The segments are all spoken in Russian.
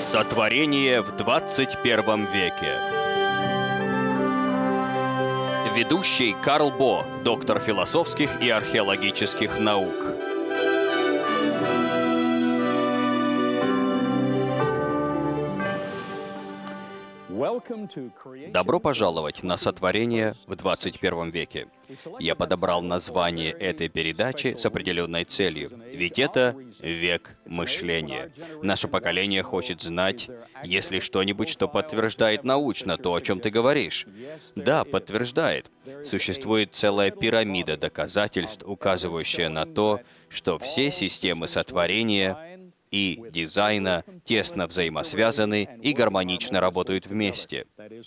Сотворение в 21 веке. Ведущий Карл Бо, доктор философских и археологических наук. Добро пожаловать на «Сотворение в 21 веке». Я подобрал название этой передачи с определенной целью, ведь это век мышления. Наше поколение хочет знать, есть ли что-нибудь, что подтверждает научно то, о чем ты говоришь. Да, подтверждает. Существует целая пирамида доказательств, указывающая на то, что все системы сотворения и дизайна тесно взаимосвязаны и гармонично работают вместе.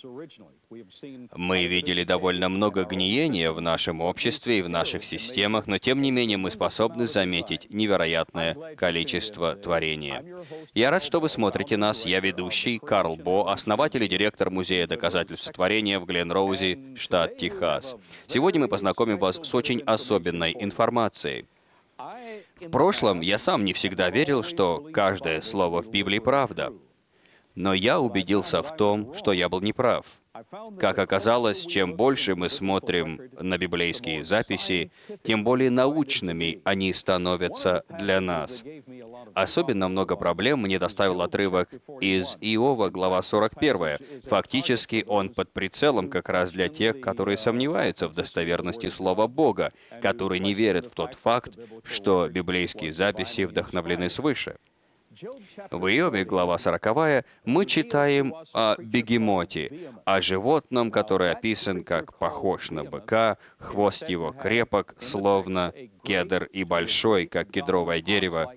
Мы видели довольно много гниения в нашем обществе и в наших системах, но тем не менее мы способны заметить невероятное количество творения. Я рад, что вы смотрите нас. Я ведущий Карл Бо, основатель и директор Музея доказательств творения в Гленроузе, штат Техас. Сегодня мы познакомим вас с очень особенной информацией. В прошлом я сам не всегда верил, что каждое слово в Библии правда. Но я убедился в том, что я был неправ. Как оказалось, чем больше мы смотрим на библейские записи, тем более научными они становятся для нас. Особенно много проблем мне доставил отрывок из Иова, глава 41. Фактически он под прицелом как раз для тех, которые сомневаются в достоверности Слова Бога, которые не верят в тот факт, что библейские записи вдохновлены свыше. В Иове, глава 40, мы читаем о бегемоте, о животном, который описан как похож на быка, хвост его крепок, словно кедр, и большой, как кедровое дерево.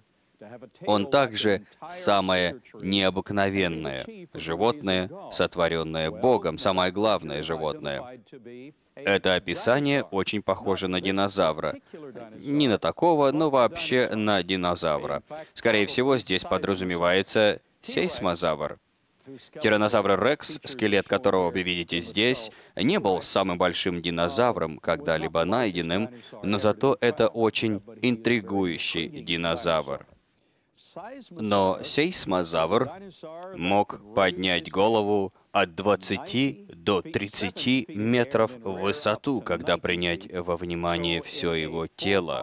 Он также самое необыкновенное животное, сотворенное Богом, самое главное животное. Это описание очень похоже на динозавра. Не на такого, но вообще на динозавра. Скорее всего, здесь подразумевается сейсмозавр. Тираннозавр Рекс, скелет которого вы видите здесь, не был самым большим динозавром, когда-либо найденным, но зато это очень интригующий динозавр. Но сейсмозавр мог поднять голову от 20 до 30 метров в высоту, когда принять во внимание все его тело.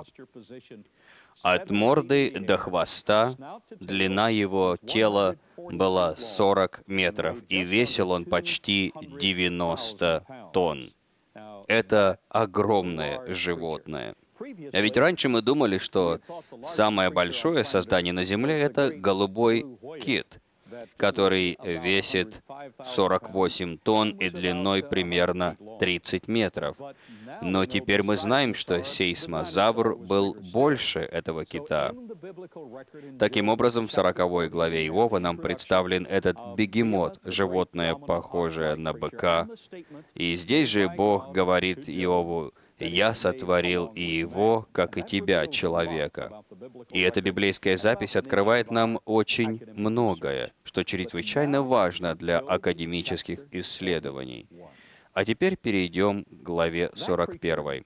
От морды до хвоста длина его тела была 40 метров, и весил он почти 90 тонн. Это огромное животное. А ведь раньше мы думали, что самое большое создание на Земле — это голубой кит, который весит 48 тонн и длиной примерно 30 метров. Но теперь мы знаем, что сейсмозавр был больше этого кита. Таким образом, в 40 главе Иова нам представлен этот бегемот, животное, похожее на быка. И здесь же Бог говорит Иову: «Я сотворил и его, как и тебя, человека». И эта библейская запись открывает нам очень многое, что чрезвычайно важно для академических исследований. А теперь перейдем к главе 41.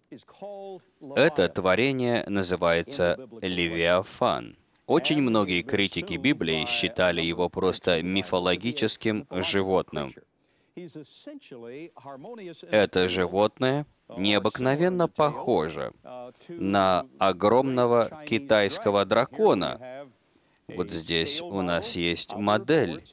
Это творение называется Левиафан. Очень многие критики Библии считали его просто мифологическим животным. Это животное необыкновенно похоже на огромного китайского дракона. Вот здесь у нас есть модель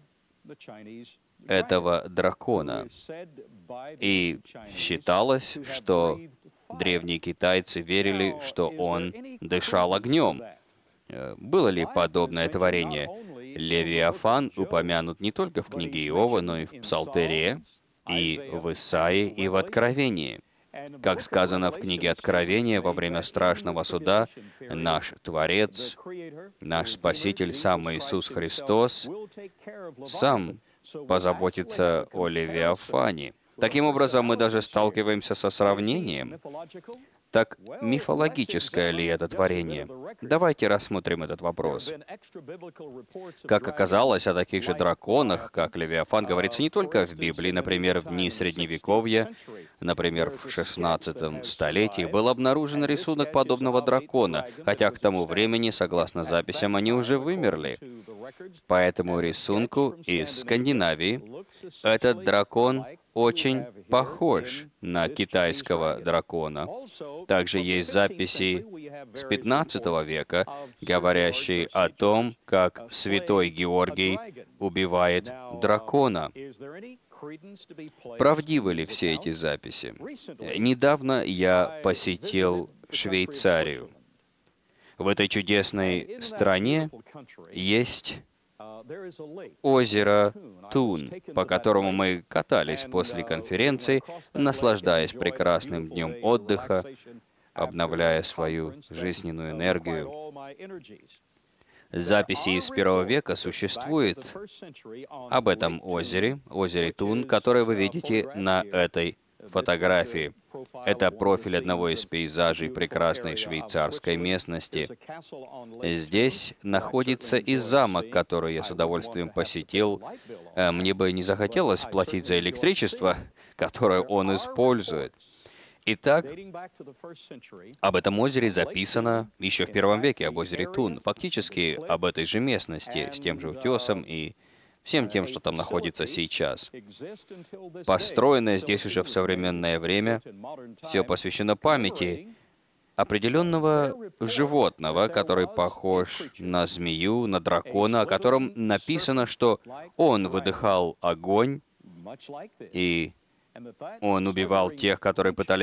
этого дракона. И считалось, что древние китайцы верили, что он дышал огнем. Было ли подобное творение? Левиафан упомянут не только в книге Иова, но и в Псалтере, и в Исаии, и в Откровении. Как сказано в книге Откровения, во время страшного суда наш Творец, наш Спаситель, сам Иисус Христос, сам позаботится о Левиафане. Таким образом, мы даже сталкиваемся со сравнением. Так мифологическое ли это творение? Давайте рассмотрим этот вопрос. Как оказалось, о таких же драконах, как Левиафан, говорится не только в Библии. Например, в дни Средневековья, например, в 16 столетии, был обнаружен рисунок подобного дракона, хотя к тому времени, согласно записям, они уже вымерли. По этому рисунку из Скандинавии этот дракон очень похож на китайского дракона. Также есть записи с 15 века, говорящие о том, как святой Георгий убивает дракона. Правдивы ли все эти записи? Недавно я посетил Швейцарию. В этой чудесной стране есть озеро Тун, по которому мы катались после конференции, наслаждаясь прекрасным днем отдыха, обновляя свою жизненную энергию. Записи из 1 века существуют об этом озере, озере Тун, которое вы видите на этой фотографии. Это профиль одного из пейзажей прекрасной швейцарской местности. Здесь находится и замок, который я с удовольствием посетил. Мне бы не захотелось платить за электричество, которое он использует. Итак, об этом озере записано еще в 1 веке, об озере Тун. Фактически об этой же местности, с тем же утесом и всем тем, что там находится сейчас. Построенное здесь уже в современное время, все посвящено памяти определенного животного, который похож на змею, на дракона, о котором написано, что он выдыхал огонь, и он убивал тех, которые пытались